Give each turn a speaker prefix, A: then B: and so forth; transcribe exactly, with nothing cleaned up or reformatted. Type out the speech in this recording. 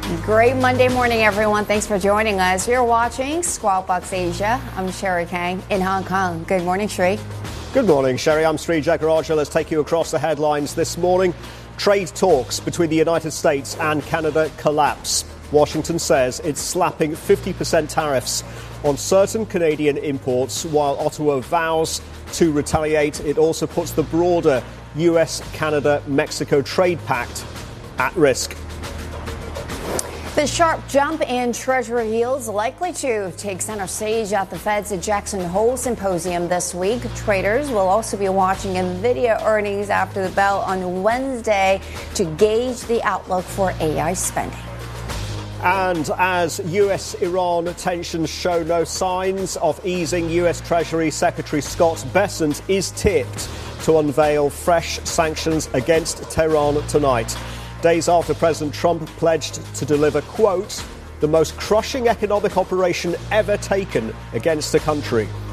A: Great Monday morning, everyone. Thanks for joining us. You're watching Squawk Box Asia. I'm Sherry Kang in Hong Kong. Good morning, Sri.
B: Good morning, Sherry. I'm Sri Jagaraja. Let's take you across the headlines this morning. Trade talks between the United States and Canada collapse. Washington says it's slapping fifty percent tariffs on certain Canadian imports, while Ottawa vows to retaliate. It also puts the broader U S Canada Mexico trade pact at risk.
A: The sharp jump in Treasury yields likely to take center stage at the Fed's Jackson Hole Symposium this week. Traders will also be watching NVIDIA earnings after the bell on Wednesday to gauge the outlook for A I spending.
B: And as U S Iran tensions show no signs of easing, U S Treasury Secretary Scott Bessent is tipped to unveil fresh sanctions against Tehran tonight, days after President Trump pledged to deliver, quote, the most crushing economic operation ever taken against the country.